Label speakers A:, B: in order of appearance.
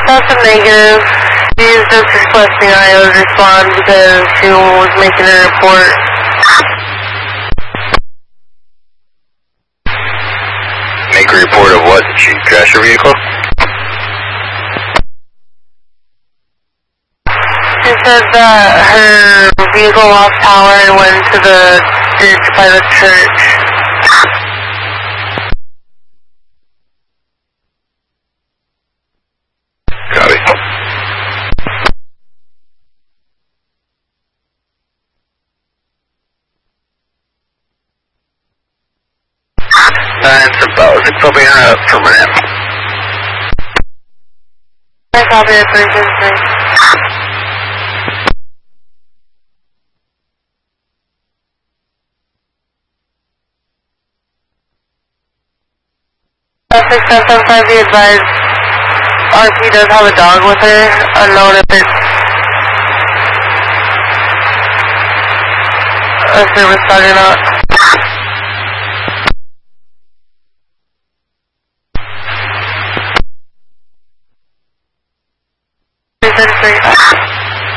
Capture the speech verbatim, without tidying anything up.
A: That's a negative. She's just requesting I would respond because she was making a report.
B: Make a report of what? Did she crash her vehicle?
A: She said that her vehicle lost power and went to the ditch by the church.
B: Got it. Nine about six will be up from ramp.
A: I copy it, three six three. six seven seven five, be advised, R P does have a dog with her, unknown if it's a service dog or not. three six three.